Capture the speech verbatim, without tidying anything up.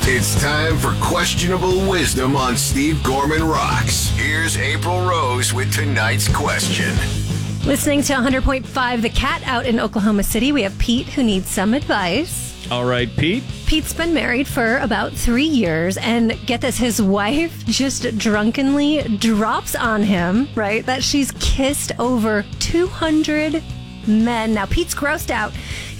It's time for Questionable Wisdom on Steve Gorman Rocks. Here's April Rose with tonight's question. Listening to one hundred point five The Cat out in Oklahoma City, we have Pete who needs some advice. All right, Pete. Pete's been married for about three years, and get this, his wife just drunkenly drops on him, right, that she's kissed over two hundred men. Now, Pete's grossed out.